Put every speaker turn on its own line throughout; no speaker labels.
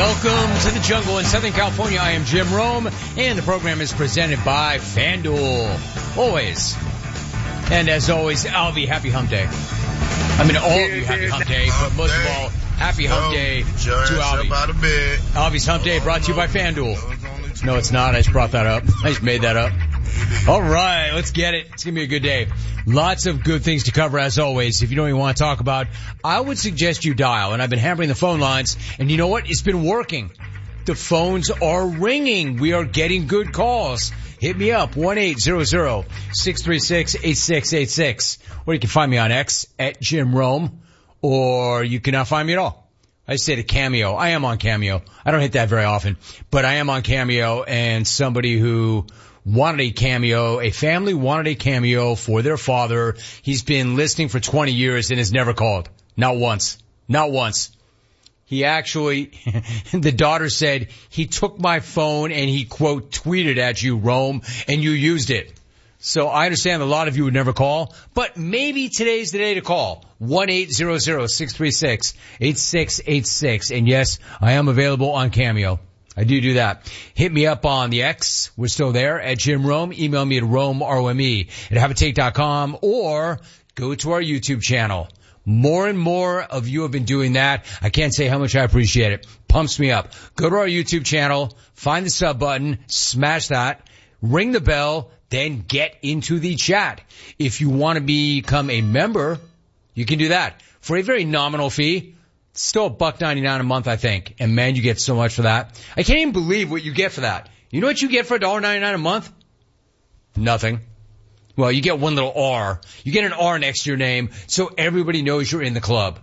Welcome to the jungle in Southern California. I am Jim Rome, and the program is presented by FanDuel. Always. And as always, Albie, happy hump day. I mean, all of you happy hump day, but most of all, happy hump day to Albie. Albie's hump day brought to you by FanDuel. No, it's not. I just brought that up. I just made that up. All right, let's get it. It's going to be a good day. Lots of good things to cover as always. If you don't even want to talk about, I would suggest you dial. And I've been hammering the phone lines. And you know what? It's been working. The phones are ringing. We are getting good calls. Hit me up, 1-800-636-8686. Or you can find me on X at Jim Rome. Or you cannot find me at all. I say the Cameo. I am on Cameo. I don't hit that very often. But I am on Cameo, and somebody who wanted a Cameo, a family wanted a Cameo for their father. He's been listening for 20 years and has never called. Not once. Not once. He actually, the daughter said, he took my phone and he, quote, tweeted at you, Rome, and you used it. So I understand a lot of you would never call, but maybe today's the day to call. 1-800-636-8686. And yes, I am available on Cameo. I do that. Hit me up on the X. We're still there at Jim Rome. Email me at Rome, R-O-M-E, at haveatake.com, or go to our YouTube channel. More and more of you have been doing that. I can't say how much I appreciate it. Pumps me up. Go to our YouTube channel, find the sub button, smash that, ring the bell, then get into the chat. If you want to become a member, you can do that for a very nominal fee. Still $1.99 a month, I think. And man, you get so much for that. I can't even believe what you get for that. You know what you get for $1.99 a month? Nothing. Well, you get one little R. You get an R next to your name so everybody knows you're in the club.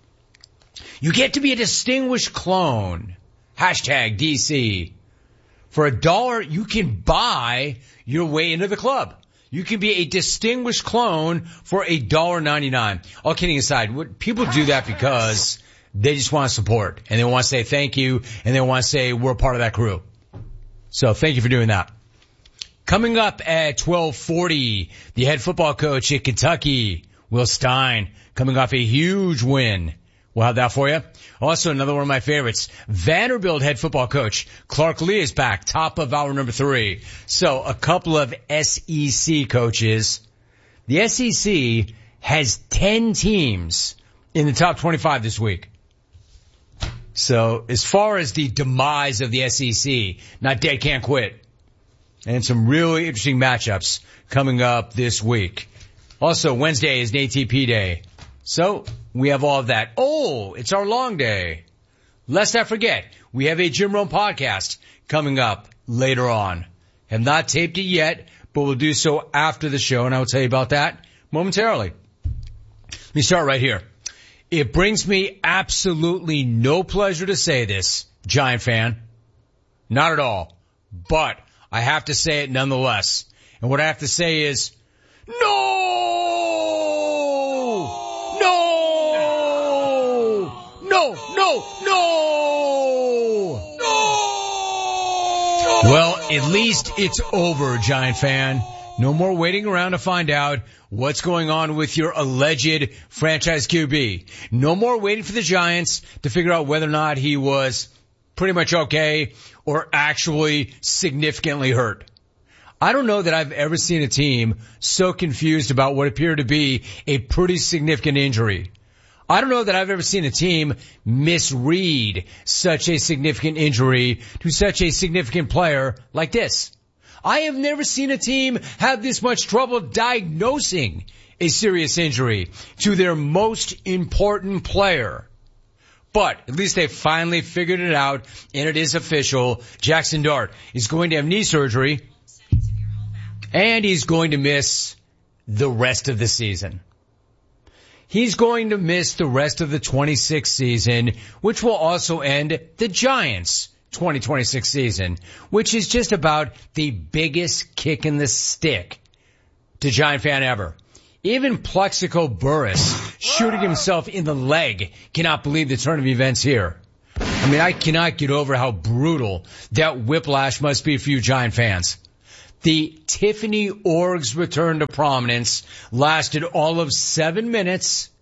You get to be a distinguished clone. Hashtag DC. For $1, you can buy your way into the club. You can be a distinguished clone for $1.99. All kidding aside, people do that because they just want to support, and they want to say thank you, and they want to say we're part of that crew. So thank you for doing that. Coming up at 12:40, the head football coach at Kentucky, Will Stein, coming off a huge win. We'll have that for you. Also, another one of my favorites, Vanderbilt head football coach Clark Lee is back, top of hour number 3. So a couple of SEC coaches. The SEC has 10 teams in the top 25 this week. So as far as the demise of the SEC, not dead, can't quit. And some really interesting matchups coming up this week. Also, Wednesday is an ATP day. So we have all of that. Oh, it's our long day. Lest I forget, we have a Jim Rome podcast coming up later on. Have not taped it yet, but we'll do so after the show, and I will tell you about that momentarily. Let me start right here. It brings me absolutely no pleasure to say this, Giant fan. Not at all. But I have to say it nonetheless. And what I have to say is, no! Well, at least it's over, Giant fan. No more waiting around to find out what's going on with your alleged franchise QB. No more waiting for the Giants to figure out whether or not he was pretty much okay or actually significantly hurt. I don't know that I've ever seen a team so confused about what appeared to be a pretty significant injury. I don't know that I've ever seen a team misread such a significant injury to such a significant player like this. I have never seen a team have this much trouble diagnosing a serious injury to their most important player. But at least they finally figured it out, and it is official. Jackson Dart is going to have knee surgery, and he's going to miss the rest of the season. He's going to miss the rest of the 26th season, which will also end the Giants' 2026 season, which is just about the biggest kick in the stick to Giant fan ever. Even Plexico Burress, shooting himself in the leg, cannot believe the turn of events here. I mean, I cannot get over how brutal that whiplash must be for you Giant fans. The Tiffany Org's return to prominence lasted all of 7 minutes,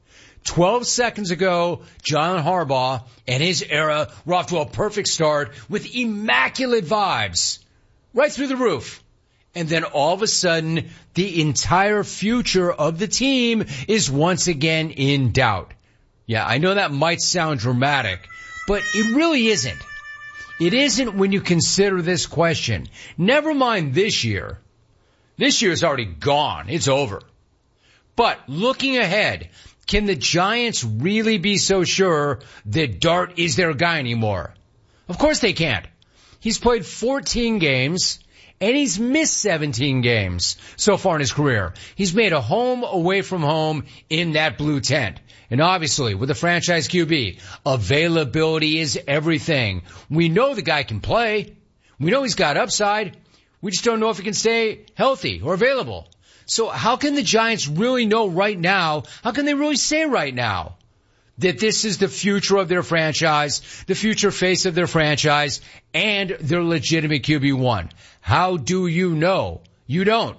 12 seconds ago, John Harbaugh and his era were off to a perfect start with immaculate vibes right through the roof. And then all of a sudden, the entire future of the team is once again in doubt. Yeah, I know that might sound dramatic, but it really isn't. It isn't when you consider this question. Never mind this year. This year is already gone. It's over. But looking ahead, can the Giants really be so sure that Dart is their guy anymore? Of course they can't. He's played 14 games, and he's missed 17 games so far in his career. He's made a home away from home in that blue tent. And obviously, with a franchise QB, availability is everything. We know the guy can play. We know he's got upside. We just don't know if he can stay healthy or available. So how can the Giants really know right now? How can they really say right now that this is the future of their franchise, the future face of their franchise, and their legitimate QB1? How do you know? You don't.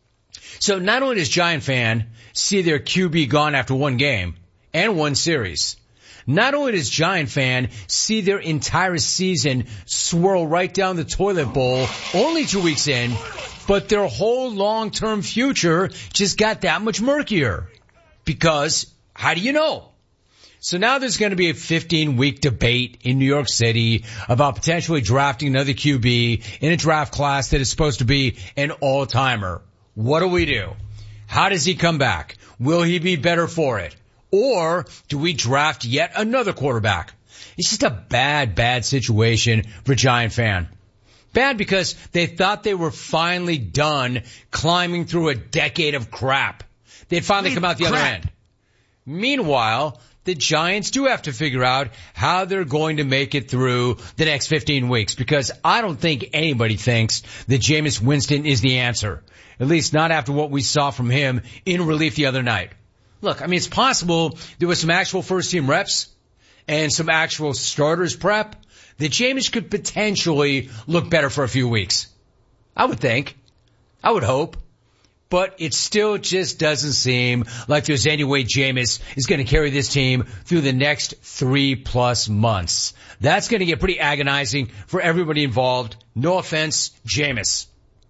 So not only does Giant fan see their QB gone after one game and one series, not only does Giant fan see their entire season swirl right down the toilet bowl only 2 weeks in, but their whole long-term future just got that much murkier. Because how do you know? So now there's going to be a 15-week debate in New York City about potentially drafting another QB in a draft class that is supposed to be an all-timer. What do? How does he come back? Will he be better for it? Or do we draft yet another quarterback? It's just a bad situation for Giant fan. Bad because they thought they were finally done climbing through a decade of crap. They'd finally come out the other end. Meanwhile, the Giants do have to figure out how they're going to make it through the next 15 weeks, because I don't think anybody thinks that Jameis Winston is the answer. At least not after what we saw from him in relief the other night. Look, I mean, it's possible there was some actual first-team reps and some actual starters prep that Jameis could potentially look better for a few weeks. I would think. I would hope. But it still just doesn't seem like there's any way Jameis is going to carry this team through the next 3+ months. That's going to get pretty agonizing for everybody involved. No offense, Jameis.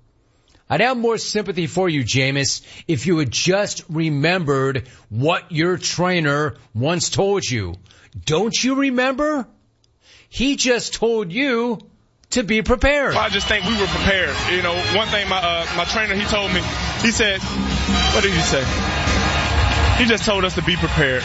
I'd have more sympathy for you, Jameis, if you had just remembered what your trainer once told you. Don't you remember? He just told you to be prepared.
I just think we were prepared. You know, one thing my trainer, he told me, he said, what did he say? He just told us to be prepared.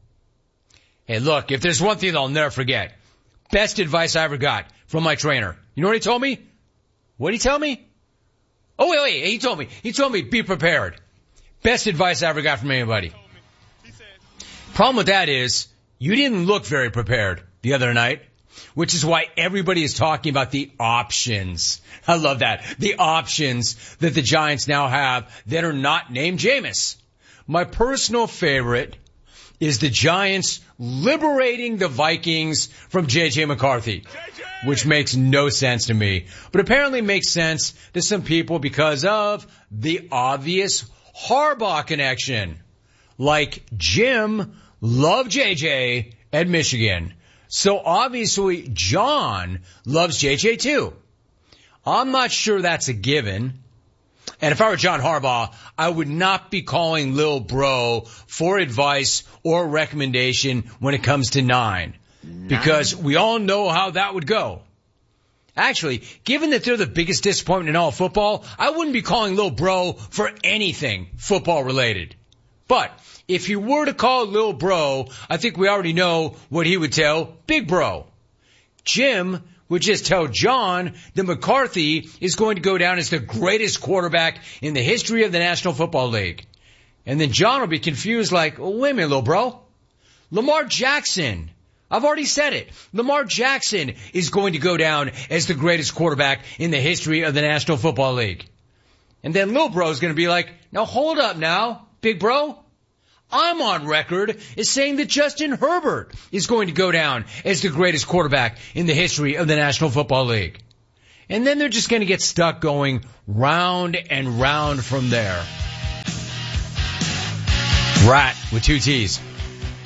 Hey, look, if there's one thing I'll never forget, best advice I ever got from my trainer. You know what he told me? What did he tell me? Oh, wait, he told me, be prepared. Best advice I ever got from anybody. Problem with that is, you didn't look very prepared the other night, which is why everybody is talking about the options. I love that. The options that the Giants now have that are not named Jameis. My personal favorite is the Giants liberating the Vikings from J.J. McCarthy, which makes no sense to me, but apparently makes sense to some people because of the obvious Harbaugh connection. Like Jim loved J.J. at Michigan, so obviously John loves J.J. too. I'm not sure that's a given. And if I were John Harbaugh, I would not be calling Lil Bro for advice or recommendation when it comes to 9. Because we all know how that would go. Actually, given that they're the biggest disappointment in all of football, I wouldn't be calling Lil Bro for anything football related. But if he were to call Lil Bro, I think we already know what he would tell Big Bro. Jim would just tell John that McCarthy is going to go down as the greatest quarterback in the history of the National Football League. And then John will be confused like, oh, wait a minute, Lil Bro. Lamar Jackson. I've already said it. Lamar Jackson is going to go down as the greatest quarterback in the history of the National Football League. And then Lil Bro is going to be like, now hold up now, Big Bro. I'm on record as saying that Justin Herbert is going to go down as the greatest quarterback in the history of the National Football League. And then they're just going to get stuck going round and round from there. Rat with 2 T's.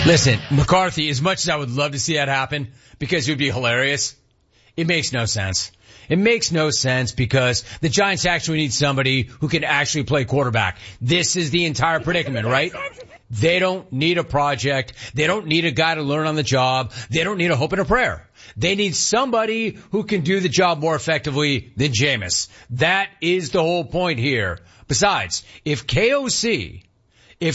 Listen, McCarthy, as much as I would love to see that happen, because it would be hilarious, it makes no sense. It makes no sense because the Giants actually need somebody who can actually play quarterback. This is the entire predicament, right? They don't need a project. They don't need a guy to learn on the job. They don't need a hope and a prayer. They need somebody who can do the job more effectively than Jameis. That is the whole point here. Besides, if KOC